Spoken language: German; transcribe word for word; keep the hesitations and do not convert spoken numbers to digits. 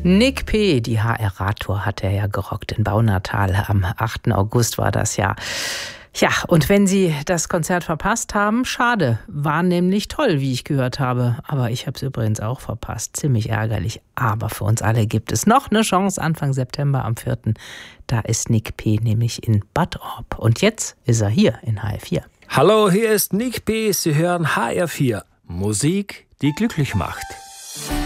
Nick P., die H R-Radtour hat er ja gerockt in Baunatal. Am achten August war das ja. Ja, und wenn Sie das Konzert verpasst haben, schade. War nämlich toll, wie ich gehört habe. Aber ich habe es übrigens auch verpasst. Ziemlich ärgerlich. Aber für uns alle gibt es noch eine Chance. Anfang September am vierten Da ist Nick P. nämlich in Bad Orb. Und jetzt ist er hier in H R vier. Hallo, hier ist Nick P. Sie hören H R vier. Musik, die glücklich macht.